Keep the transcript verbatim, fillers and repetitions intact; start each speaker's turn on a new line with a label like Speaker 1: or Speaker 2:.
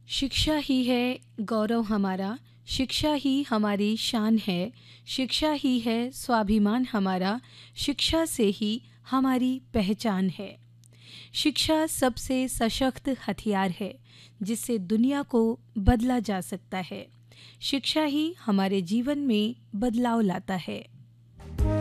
Speaker 1: शिक्षा ही है गौरव हमारा, शिक्षा ही हमारी शान है, शिक्षा ही है स्वाभिमान हमारा, शिक्षा से ही हमारी पहचान है। शिक्षा सबसे सशक्त हथियार है जिससे दुनिया को बदला जा सकता है। शिक्षा ही हमारे जीवन में बदलाव लाता है।